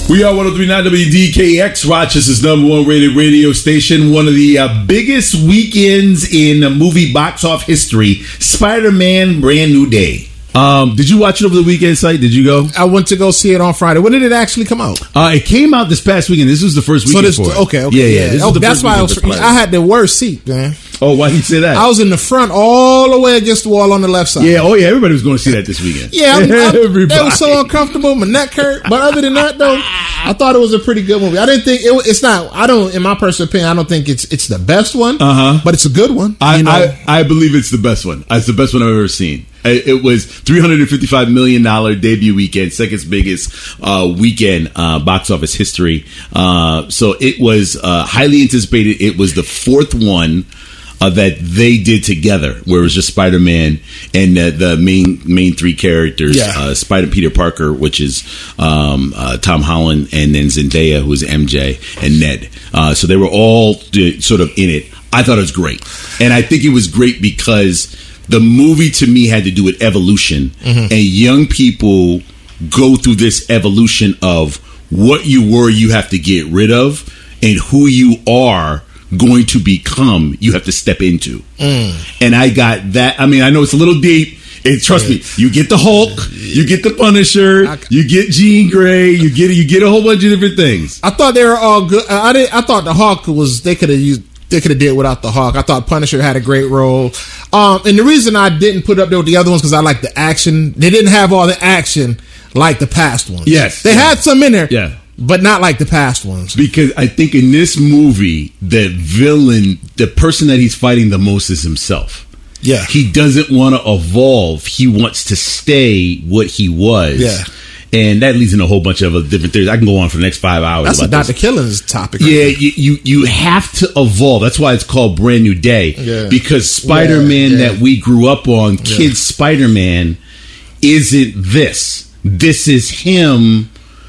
We are 103.9 WDKX, Rochester's number one rated radio station. One of the biggest weekends in movie box office history, Spider-Man Brand New Day. Did you watch it over the weekend, Site? Did you go? I went to go see it on Friday. When did it actually come out? It came out this past weekend. This was the first weekend for it. Okay. Yeah. This was the that's first why I had the worst seat, man. Oh, why did you say that? I was in the front all the way against the wall on the left side. Yeah, everybody was going to see that this weekend. Yeah, it was so uncomfortable. My neck hurt. But other than that, though, I thought it was a pretty good movie. I didn't think it's not. I don't, in my personal opinion, I don't think it's the best one. But it's a good one. I believe it's the best one. It's the best one I've ever seen. It was $355 million debut weekend, second biggest weekend box office history. So it was highly anticipated. It was the fourth one that they did together, where it was just Spider-Man and the main three characters, Peter Parker, which is Tom Holland, and then Zendaya, who is MJ, and Ned. So they were all sort of in it. I thought it was great, and I think it was great because the movie to me had to do with evolution, and young people go through this evolution of what you were, you have to get rid of, and who you are going to become, you have to step into. And I got that. I mean, I know it's a little deep. Trust me, you get the Hulk, you get the Punisher, you get Jean Grey, you get a whole bunch of different things. I thought they were all good. I thought the Hulk they could have did without the Hulk. I thought Punisher had a great role. And the reason I didn't put up there with the other ones because I like the action. They didn't have all the action like the past ones. Yes. They had some in there. Yeah. But not like the past ones. Because I think in this movie, the villain, the person that he's fighting the most is himself. Yeah. He doesn't want to evolve. He wants to stay what he was. Yeah. And that leads into a whole bunch of other different things. I can go on for the next 5 hours. That's about Dr. Killen's topic. Yeah, you have to evolve. That's why it's called Brand New Day. Yeah. Because Spider-Man that we grew up on, Kid Spider-Man, isn't this. This is him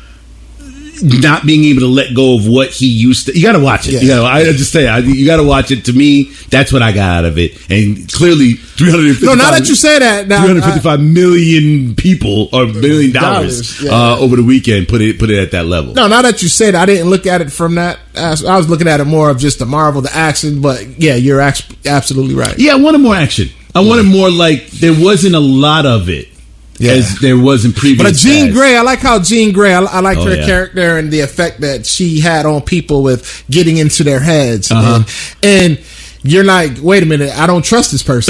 not being able to let go of what he used to. You got to watch it. Yeah. I just say you got to watch it. To me, that's what I got out of it. And clearly, 355. No, now that you say that, 355 million people or $1 million over the weekend put it at that level. No, now that you say that, I didn't look at it from that. I was looking at it more of just the Marvel, the action. But yeah, you're absolutely right. Yeah, I wanted more action. I wanted more like there wasn't a lot of it. As there was in previous. But Jean Grey, I like how Jean Grey, I liked her character and the effect that she had on people with getting into their heads. And you're like, wait a minute, I don't trust this person.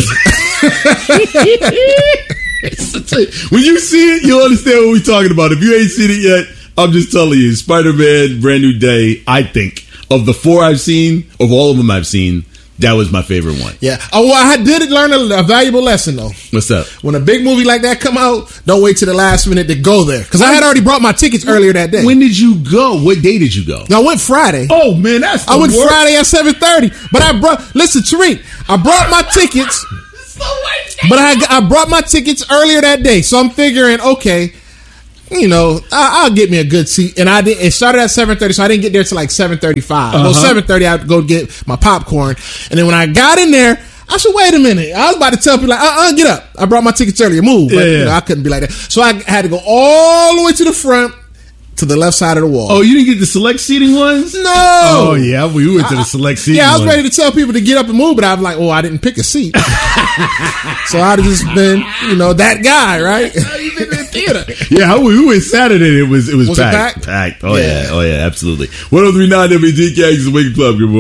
When you see it, you'll understand what we're talking about. If you ain't seen it yet, I'm just telling you, Spider-Man Brand New Day, I think, of the four I've seen, of all of them I've seen, that was my favorite one. Yeah. Oh, well, I did learn a valuable lesson, though. What's up? When a big movie like that come out, don't wait till the last minute to go there. Because I had already brought my tickets earlier that day. When did you go? What day did you go? I went Friday. Oh, man, that's the I went worst. Friday at 7:30. But listen, Tariq, I brought my tickets. But I brought my tickets earlier that day. So I'm figuring, okay, you know, I'll get me a good seat. And it started at 7:30, so I didn't get there till like 7:35. Well, 7:30, I had to go get my popcorn. And then when I got in there, I said, wait a minute. I was about to tell people, like, get up. I brought my tickets earlier. Move. But you know, I couldn't be like that. So I had to go all the way to the front, to the left side of the wall. Oh, you didn't get the select seating ones? No. Oh, yeah. We went to the select seating ones. Yeah, I was ready to tell people to get up and move, but I was like, I didn't pick a seat. So I'd have just been, that guy, right? You've been in the theater. Yeah, we went Saturday. It was packed. It packed? Oh, yeah. Oh, yeah, absolutely. 103.9 WDKX is the Waking Club. Good morning.